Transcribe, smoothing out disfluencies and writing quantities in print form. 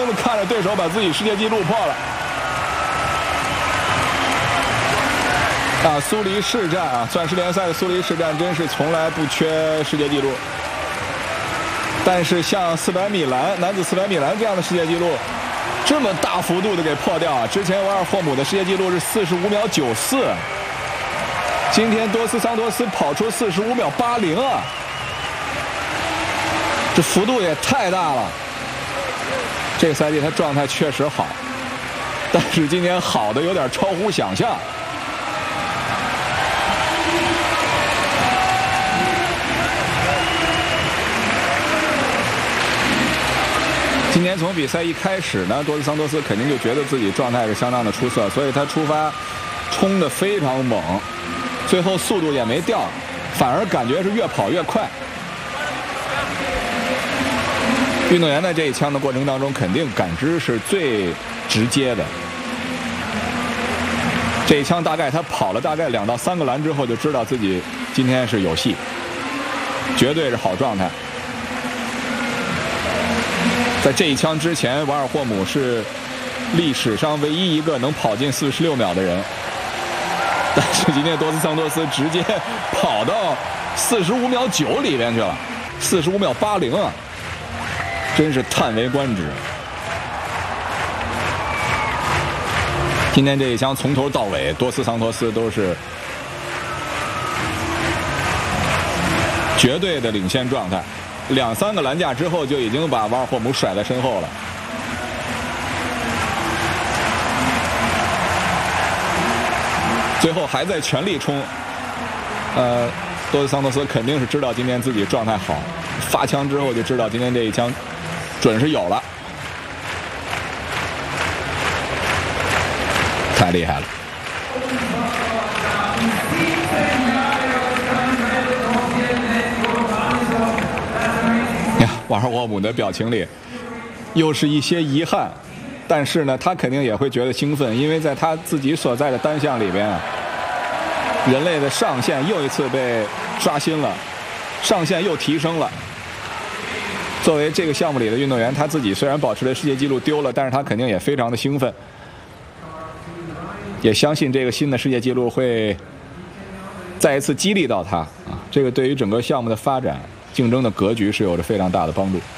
的看着对手把自己世界纪录破了。苏黎世战啊，钻石联赛的苏黎世战真是从来不缺世界纪录。但是像400米栏男子400米栏这样的世界纪录，这么大幅度的给破掉啊！之前瓦尔霍姆的世界纪录是45秒94，今天多斯桑托斯跑出45秒80啊！这幅度也太大了。这个赛季他状态确实好，但是今天好的有点超乎想象。今年从比赛一开始呢，多斯桑托斯肯定就觉得自己状态是相当的出色，所以他出发冲得非常猛，最后速度也没掉，反而感觉是越跑越快。运动员在这一枪的过程当中，肯定感知是最直接的。这一枪大概他跑了大概2到3个栏之后，就知道自己今天是有戏，绝对是好状态。在这一枪之前，瓦尔霍姆是历史上唯一一个能跑进46秒的人，但是今天多斯桑托斯直接跑到45秒9里边去了，45秒80啊，真是叹为观止。今天这一枪从头到尾，多斯桑托斯都是绝对的领先状态。2、3个栏架之后，就已经把瓦尔霍姆甩在身后了。最后还在全力冲。多斯桑托斯肯定是知道今天自己状态好，发枪之后就知道今天这一枪准是有了，太厉害了。瓦尔霍姆的表情里又是一些遗憾，但是呢，他肯定也会觉得兴奋，因为在他自己所在的单项里边，人类的上限又一次被刷新了，上限又提升了。作为这个项目里的运动员，他自己虽然保持了世界纪录丢了，但是他肯定也非常的兴奋，也相信这个新的世界纪录会再一次激励到他啊！这个对于整个项目的发展、竞争的格局是有着非常大的帮助。